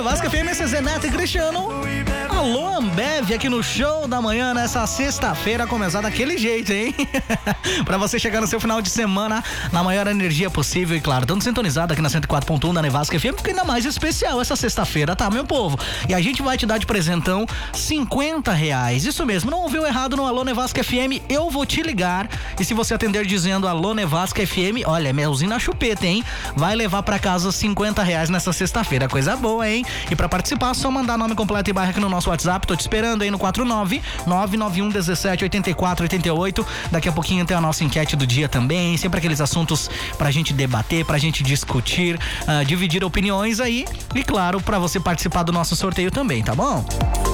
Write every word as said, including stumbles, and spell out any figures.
Nevasca F M, C Z Neto e Cristiano. Alô, Ambev, aqui no Show da Manhã, nessa sexta-feira, começar daquele jeito, hein? Pra você chegar no seu final de semana na maior energia possível e, claro, estando sintonizado aqui na cento e quatro ponto um da Nevasca F M, porque ainda mais especial essa sexta-feira, tá, meu povo? E a gente vai te dar de presentão cinquenta reais. Isso mesmo, não ouviu errado no Alô Nevasca F M, eu vou te ligar. E se você atender dizendo Alô Nevasca F M, olha, melzinho na chupeta, hein? Vai levar pra casa cinquenta reais nessa sexta-feira, coisa boa, hein? E pra participar, é só mandar nome completo e bairro aqui no nosso WhatsApp, tô te esperando aí no quatro nove nove nove um um sete oito quatro oito oito. Daqui a pouquinho tem a nossa enquete do dia também, sempre aqueles assuntos pra gente debater, pra gente discutir, uh, dividir opiniões aí e, claro, pra você participar do nosso sorteio também, tá bom?